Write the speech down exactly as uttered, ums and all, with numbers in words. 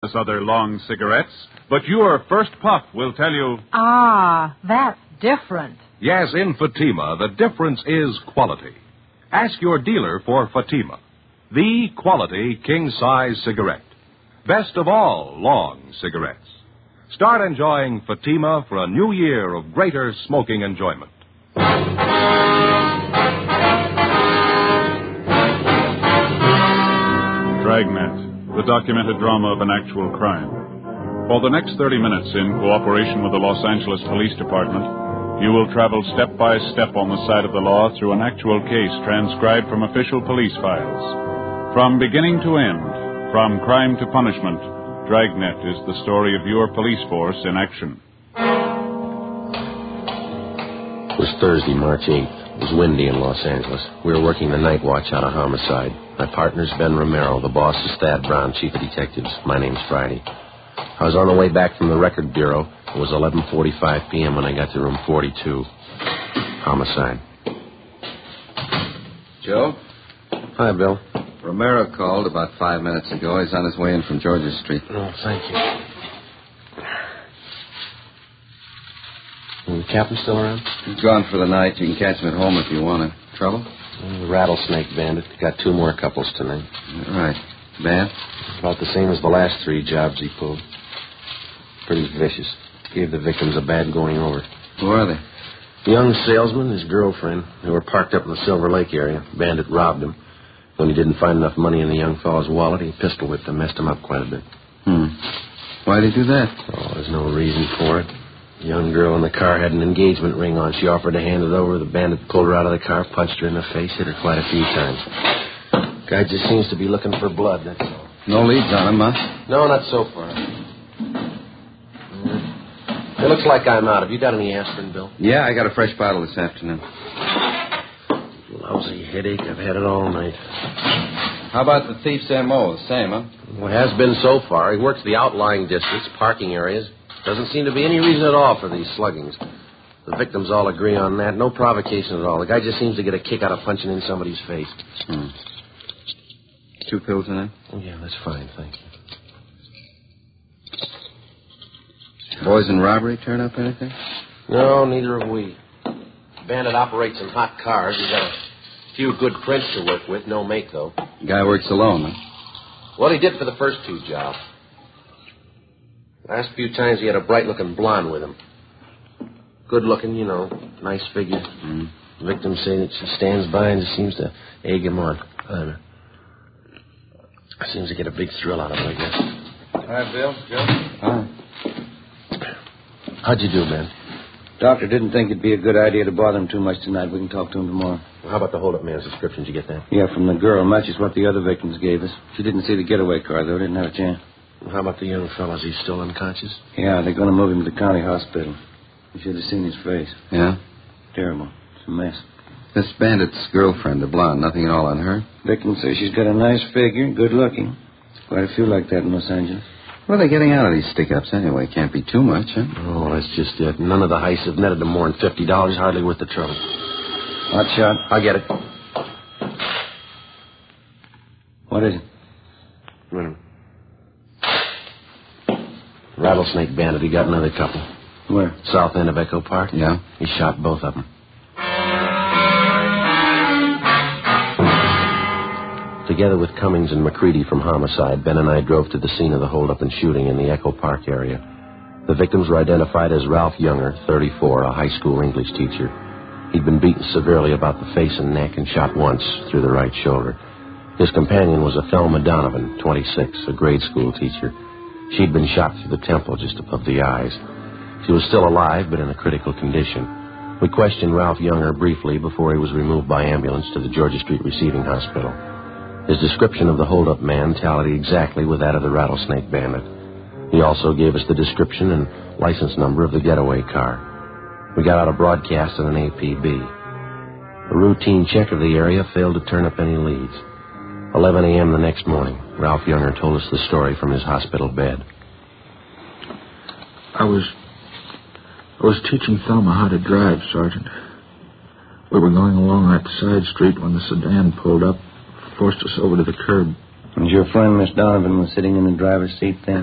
other long cigarettes, but your first puff will tell you... Ah, that's different. Yes, in Fatima, the difference is quality. Ask your dealer for Fatima, the quality king-size cigarette. Best of all long cigarettes. Start enjoying Fatima for a new year of greater smoking enjoyment. Dragnet, the documented drama of an actual crime. For the next thirty minutes, in cooperation with the Los Angeles Police Department, you will travel step by step on the side of the law through an actual case transcribed from official police files. From beginning to end, from crime to punishment, Dragnet is the story of your police force in action. It was Thursday, March eighth. It was windy in Los Angeles. We were working the night watch out of homicide. My partner's Ben Romero. The boss is Thad Brown, chief of detectives. My name's Friday. I was on the way back from the record bureau. It was eleven forty-five p.m. when I got to room forty-two. Homicide. Joe? Hi, Bill. Romero called about five minutes ago. He's on his way in from Georgia Street. Oh, thank you. Is the captain still around? He's gone for the night. You can catch him at home if you want it. Trouble? The Rattlesnake Bandit. Got two more couples tonight. Right. Bad? About the same as the last three jobs he pulled. Pretty vicious. Gave the victims a bad going over. Who are they? The young salesman and his girlfriend. They were parked up in the Silver Lake area. Bandit robbed him. When he didn't find enough money in the young fellow's wallet, he pistol whipped him, messed him up quite a bit. Hmm. Why'd he do that? Oh, there's no reason for it. The young girl in the car had an engagement ring on. She offered to hand it over. The bandit pulled her out of the car, punched her in the face, hit her quite a few times. Guy just seems to be looking for blood, that's all. No leads on him, huh? No, not so far. It looks like I'm out. Have you got any aspirin, Bill? Yeah, I got a fresh bottle this afternoon. Lousy headache. I've had it all night. How about the thief's M O? The same, huh? Well, it has been so far. He works the outlying districts, parking areas. Doesn't seem to be any reason at all for these sluggings. The victims all agree on that. No provocation at all. The guy just seems to get a kick out of punching in somebody's face. Hmm. Two pills in it? Oh, yeah, that's fine, thank you. Boys in robbery turn up anything? No, neither have we. Bandit operates in hot cars. He's got a few good prints to work with. No make, though. Guy works alone, huh? What he did for the first two jobs. Last few times he had a bright-looking blonde with him. Good-looking, you know. Nice figure. Mm. The victims say that she stands by and just seems to egg him on. Uh, seems to get a big thrill out of it, I guess. Hi, Bill. Joe? Hi. How'd you do, Ben? Doctor didn't think it'd be a good idea to bother him too much tonight. We can talk to him tomorrow. Well, how about the hold-up man's description? Did you get that? Yeah, from the girl. Matches what the other victims gave us. She didn't see the getaway car, though. Didn't have a chance. Well, how about the young fellow? Is he still unconscious? Yeah, they're going to move him to the county hospital. You should have seen his face. Yeah? Terrible. It's a mess. This bandit's girlfriend, the blonde, nothing at all on her? Victim says she's got a nice figure, good looking. Quite a few like that in Los Angeles. What are they getting out of these stick-ups anyway? Can't be too much, huh? Oh, that's just it. None of the heists have netted them more than fifty dollars. Hardly worth the trouble. Hot shot. I'll get it. What is it? Wait a minute. Rattlesnake Bandit. He got another couple. Where? South end of Echo Park. Yeah? He shot both of them. Together with Cummings and McCready from Homicide, Ben and I drove to the scene of the holdup and shooting in the Echo Park area. The victims were identified as Ralph Younger, thirty-four, a high school English teacher. He'd been beaten severely about the face and neck and shot once through the right shoulder. His companion was Thelma Donovan, twenty-six, a grade school teacher. She'd been shot through the temple just above the eyes. She was still alive, but in a critical condition. We questioned Ralph Younger briefly before he was removed by ambulance to the Georgia Street Receiving Hospital. His description of the hold-up man tallied exactly with that of the Rattlesnake Bandit. He also gave us the description and license number of the getaway car. We got out a broadcast and an A P B. A routine check of the area failed to turn up any leads. eleven a.m. the next morning, Ralph Younger told us the story from his hospital bed. I was... I was teaching Thelma how to drive, Sergeant. We were going along that side street when the sedan pulled up, forced us over to the curb. And your friend, Miss Donovan, was sitting in the driver's seat then?